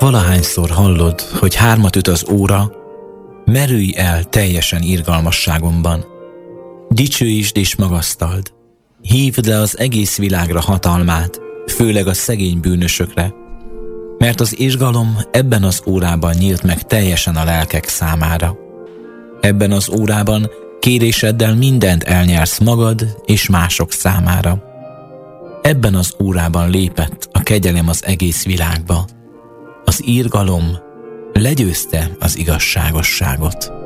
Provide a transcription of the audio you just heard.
valahányszor hallod, hogy 3 üt az óra, merülj el teljesen irgalmasságomban. Dicsőítsd és magasztald. Hívd le az egész világra hatalmát, főleg a szegény bűnösökre, mert az irgalom ebben az órában nyílt meg teljesen a lelkek számára. Ebben az órában kéréseddel mindent elnyersz magad és mások számára. Ebben az órában lépett a kegyelem az egész világba. Az irgalom legyőzte az igazságosságot.